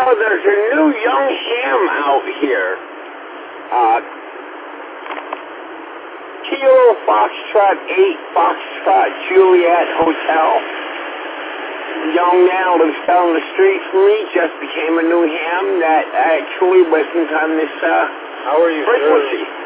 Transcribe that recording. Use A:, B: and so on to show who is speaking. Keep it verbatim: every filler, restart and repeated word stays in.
A: know, there's a new young ham out here. Uh, Kilo Foxtrot eight Foxtrot Juliet Hotel. Young man lives down the street from me, just became a new ham that actually listens on this uh,
B: How are you,
A: frequency.
B: sir?